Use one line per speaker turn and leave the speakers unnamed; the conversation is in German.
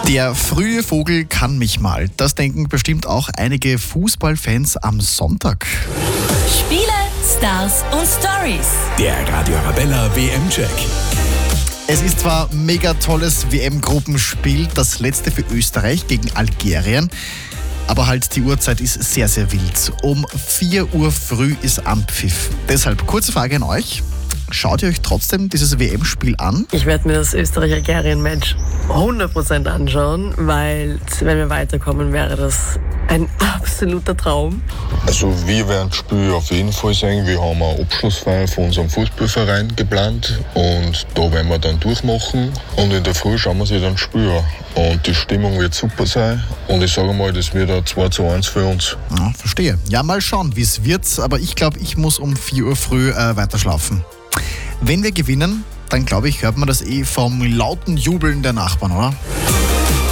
Der frühe Vogel kann mich mal. Das denken bestimmt auch einige Fußballfans am Sonntag.
Spiele, Stars und Stories.
Der Radio Arabella WM-Check.
Es ist zwar ein mega tolles WM-Gruppenspiel, das letzte für Österreich gegen Algerien, aber halt die Uhrzeit ist sehr, sehr wild. Um 4 Uhr früh ist Anpfiff. Deshalb kurze Frage an euch. Schaut ihr euch trotzdem dieses WM-Spiel an?
Ich werde mir das Österreich-Algerien-Match 100% anschauen, weil, wenn wir weiterkommen, wäre das ein absoluter Traum.
Also wir werden das Spiel auf jeden Fall sehen. Wir haben eine Abschlussfeier von unserem Fußballverein geplant und da werden wir dann durchmachen und in der Früh schauen wir sich dann das Spiel an. Und die Stimmung wird super sein und ich sage mal, das wird ein 2:1 für uns.
Ja, verstehe. Ja, mal schauen, wie es wird, aber ich glaube, ich muss um 4 Uhr früh weiter schlafen. Wenn wir gewinnen, dann glaube ich, hört man das vom lauten Jubeln der Nachbarn, oder?